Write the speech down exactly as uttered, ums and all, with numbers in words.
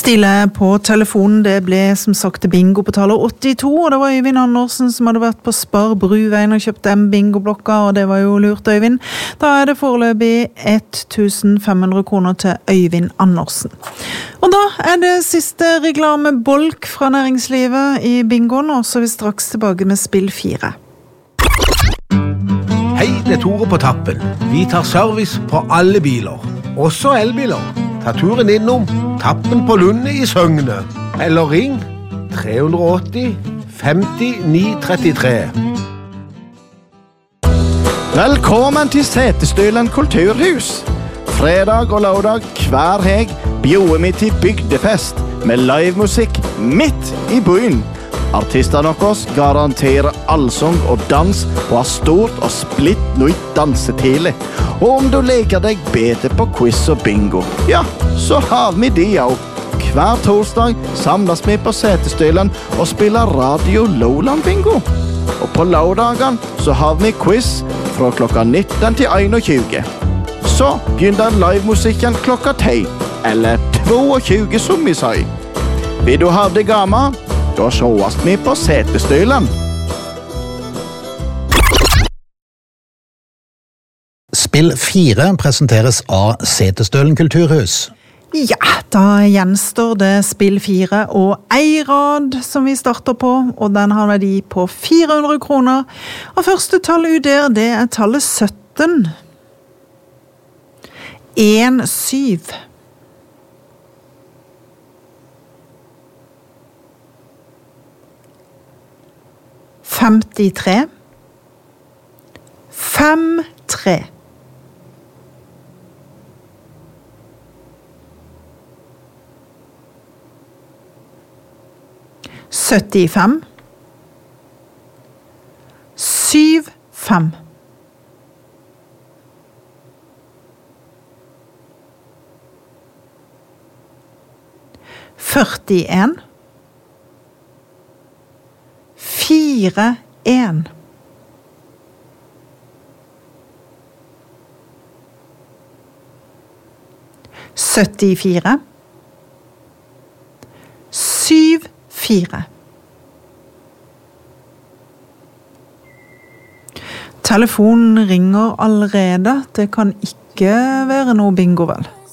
Stille på telefonen, det ble som sagt bingo på tallet åttito, og det var Øyvind Andersen som hadde vært på Spar Bruveien og kjøpt den bingoblokka, og det var jo lurt, Øyvind. Da er det foreløpig tusen fem hundre kroner til Øyvind Andersen. Og da er det siste reklamebolk fra næringslivet i bingoen, og så er vi straks tilbake med spill fire. Hei, det er Tore på Tappen. Vi tar service på alle biler, også elbiler. Ta turen innom Tappen på Lunde i Søgne, eller ring tre åtti femti ni trettitre. Velkommen til Setesdølen kulturhus. Fredag og lørdag hver heg bjoer vi til bygdefest med livemusikk midt i byen. Artisterne oss garanterer allsang og dans og har stort og splitt nytt dansetile. Og om du leker deg bedre på quiz og bingo, ja, så har vi de også. Hver torsdag samles vi på Setesdølen og spiller Radio Lowland Bingo. Og på lørdagen så har vi quiz fra klokka nitten til tjueen. Så begynner livemusikken klokka ti, eller tjueto som vi sier. Vil du ha det gammel? Da sjåast vi på Setesdølen. Spill fire presenteres av Setesdølen kulturhus. Ja, da gjenstår det spill fire og ei rad som vi starter på, og den har verdi på fire hundre kroner. Og første tall ut der, det er tallet sytten. en syv. femtitre. fem tre. syttifem. syv fem. førtien. fire en. syttifire. syv fire. Telefonen ringer allerede. Det kan ikke være noe bingo, vel?